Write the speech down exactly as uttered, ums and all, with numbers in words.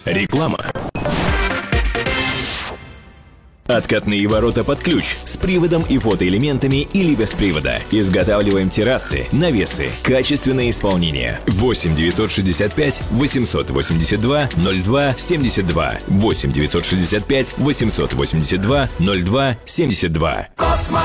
Реклама. Откатные ворота под ключ с приводом и фотоэлементами или без привода. Изготавливаем террасы, навесы. Качественное исполнение. восемь девятьсот шестьдесят пять восемьсот восемьдесят два ноль два семьдесят два. восемь девятьсот шестьдесят пять восемьсот восемьдесят два ноль два семьдесят два.